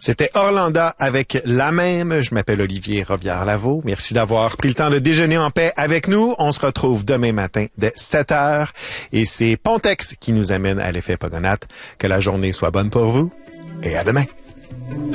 C'était Orlanda avec La Même. Je m'appelle Olivier Robillard-Lavaux. Merci d'avoir pris le temps de déjeuner en paix avec nous. On se retrouve demain matin dès 7 heures. Et c'est Pontex qui nous amène à l'effet Pogonat. Que la journée soit bonne pour vous et à demain.